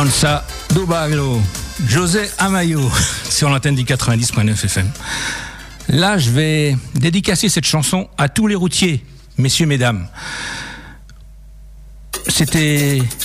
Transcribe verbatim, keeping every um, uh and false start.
Ça, Dobaglo, José Amayo, sur l'antenne du quatre-vingt-dix virgule neuf F M. Là, je vais dédicacer cette chanson à tous les routiers, messieurs, mesdames. C'était